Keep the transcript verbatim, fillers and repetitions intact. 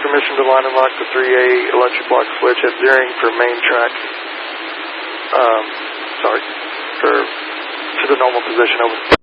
permission to line and lock the three A electric block switch at zeroing for main track. Um, sorry, for to the normal position, over.